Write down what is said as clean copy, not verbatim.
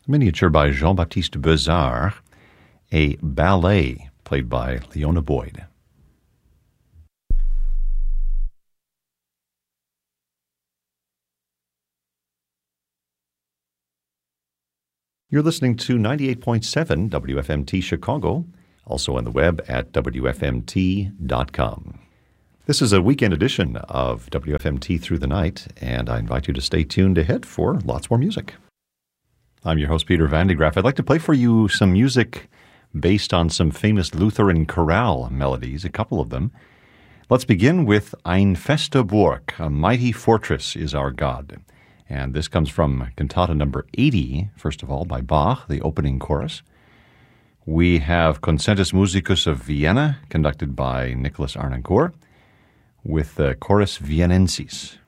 miniature by Jean-Baptiste Bezzard, a ballet played by Leona Boyd. You're listening to 98.7 WFMT Chicago, also on the web at WFMT.com. This is a weekend edition of WFMT Through the Night, and I invite you to stay tuned ahead for lots more music. I'm your host, Peter Van de Graaff. I'd like to play for you some music based on some famous Lutheran chorale melodies, a couple of them. Let's begin with Ein feste Burg, a mighty fortress is our God. And this comes from Cantata number 80, first of all, by Bach, the opening chorus. We have Concertus Musicus of Vienna, conducted by Nicholas Arnoncourt, with the Chorus Viennensis.